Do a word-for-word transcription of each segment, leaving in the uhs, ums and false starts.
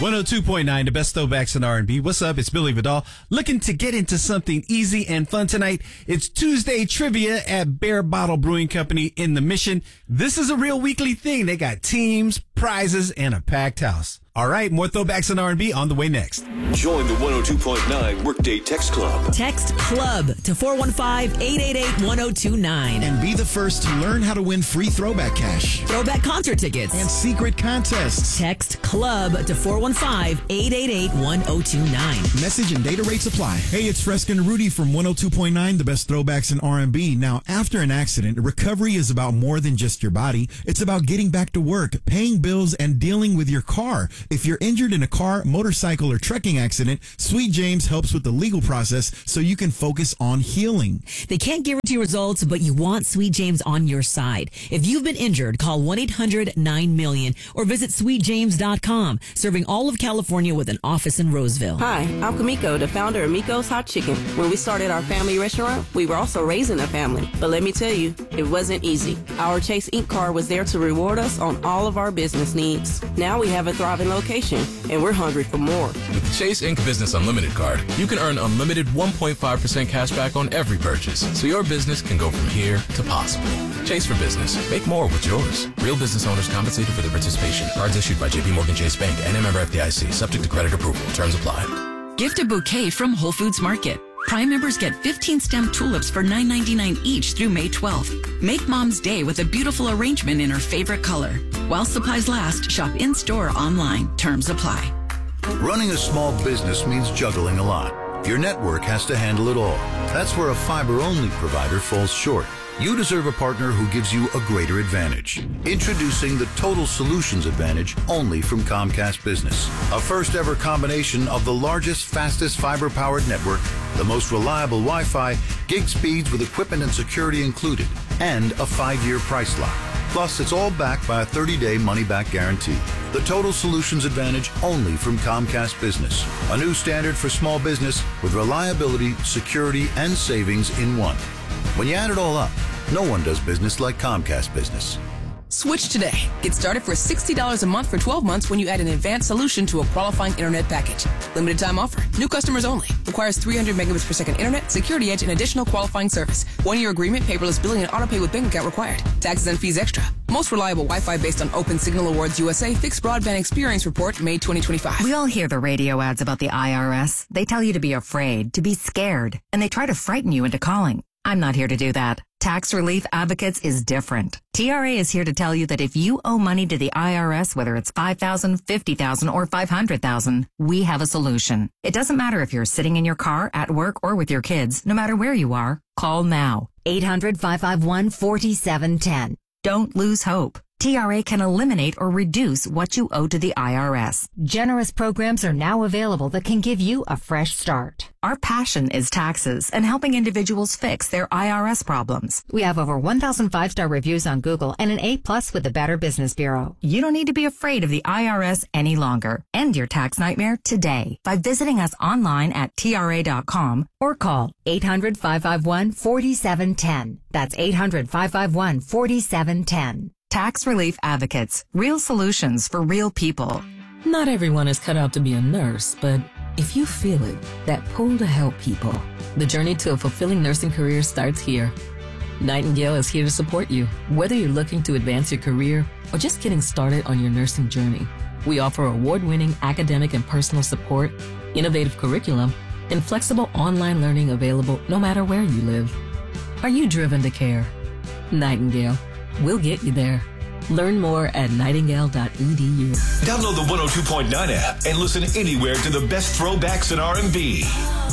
one oh two point nine, the best throwbacks in R and B. What's up? It's Billy Vidal. Looking to get into something easy and fun tonight. It's Tuesday Trivia at Bear Bottle Brewing Company in the Mission. This is a real weekly thing. They got teams, prizes, and a packed house. All right, more throwbacks in R and B on the way next. Join the one oh two point nine Workday Text Club. Text CLUB to four one five, eight eight eight, one oh two nine. And be the first to learn how to win free throwback cash. Throwback concert tickets. And secret contests. Text CLUB to four one five, eight eight eight, one oh two nine. Message and data rates apply. Hey, it's Fresca and Rudy from one oh two point nine, the best throwbacks in R and B. Now, after an accident, recovery is about more than just your body. It's about getting back to work, paying bills, and dealing with your car. If you're injured in a car, motorcycle, or trekking accident, Sweet James helps with the legal process so you can focus on healing. They can't guarantee results, but you want Sweet James on your side. If you've been injured, call one eight hundred nine million or visit sweet james dot com, serving all of California with an office in Roseville. Hi, I'm Kamiko, the founder of Miko's Hot Chicken. When we started our family restaurant, we were also raising a family. But let me tell you, it wasn't easy. Our Chase Incorporated card was there to reward us on all of our business needs. Now we have a thriving location, and we're hungry for more. With the Chase Incorporated Business Unlimited card, you can earn unlimited one point five percent cash back on every purchase, so your business can go from here to possible. Chase for Business. Make more with yours. Real business owners compensated for their participation. Cards issued by J P Morgan Chase Bank and a member F D I C. Subject to credit approval. Terms apply. Gift a bouquet from Whole Foods Market. Prime members get fifteen stem tulips for nine ninety-nine each through May twelfth. Make Mom's Day with a beautiful arrangement in her favorite color. While supplies last, shop in-store or online. Terms apply. Running a small business means juggling a lot. Your network has to handle it all. That's where a fiber-only provider falls short. You deserve a partner who gives you a greater advantage. Introducing the Total Solutions Advantage only from Comcast Business. A first-ever combination of the largest, fastest fiber-powered network, the most reliable Wi-Fi, gig speeds with equipment and security included, and a five-year price lock. Plus, it's all backed by a thirty-day money-back guarantee. The Total Solutions Advantage only from Comcast Business. A new standard for small business with reliability, security, and savings in one. When you add it all up, no one does business like Comcast Business. Switch today. Get started for sixty dollars a month for twelve months when you add an advanced solution to a qualifying internet package. Limited time offer. New customers only. Requires three hundred megabits per second internet, security edge, and additional qualifying service. One-year agreement, paperless billing, and autopay with bank account required. Taxes and fees extra. Most reliable Wi-Fi based on Open Signal Awards U S A Fixed Broadband Experience Report, May twenty twenty-five. We all hear the radio ads about the I R S. They tell you to be afraid, to be scared, and they try to frighten you into calling. I'm not here to do that. Tax Relief Advocates is different. T R A is here to tell you that if you owe money to the I R S, whether it's five thousand dollars, fifty thousand dollars, or five hundred thousand dollars, we have a solution. It doesn't matter if you're sitting in your car, at work, or with your kids. No matter where you are, call now. eight hundred, five five one, four seven one zero. Don't lose hope. T R A can eliminate or reduce what you owe to the I R S. Generous programs are now available that can give you a fresh start. Our passion is taxes and helping individuals fix their I R S problems. We have over one thousand five-star reviews on Google and an A plus with the Better Business Bureau. You don't need to be afraid of the I R S any longer. End your tax nightmare today by visiting us online at T R A dot com or call eight hundred, five five one, four seven one zero. That's eight hundred, five five one, four seven one zero. Tax Relief Advocates. Real solutions for real people. Not everyone is cut out to be a nurse, but if you feel it, that pull to help people, the journey to a fulfilling nursing career starts here. Nightingale is here to support you, whether you're looking to advance your career or just getting started on your nursing journey. We offer award-winning academic and personal support, innovative curriculum, and flexible online learning available no matter where you live. Are you driven to care? Nightingale. We'll get you there. Learn more at nightingale dot e d u. Download the one oh two point nine app and listen anywhere to the best throwbacks in R and B.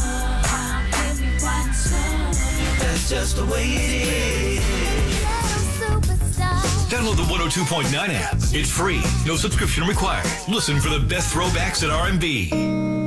That's just the way it is. Download the one oh two point nine app. It's free. No subscription required. Listen for the best throwbacks in R and B.